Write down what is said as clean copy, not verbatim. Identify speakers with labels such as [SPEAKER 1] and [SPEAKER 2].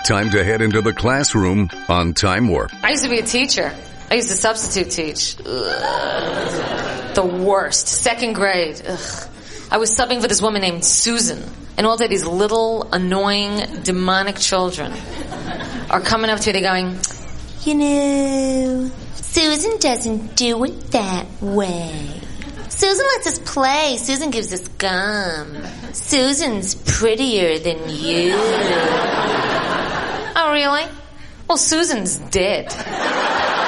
[SPEAKER 1] Time to head into the classroom on Time Warp.
[SPEAKER 2] I used to be a teacher. I used to substitute teach. Ugh. The worst. 2nd grade. Ugh. I was subbing for this woman named Susan. And all day these little, annoying, demonic children are coming up to me, they're going, you know, Susan doesn't do it that way. Susan lets us play. Susan gives us gum. Susan's prettier than you. Oh, really? Well, Susan's dead.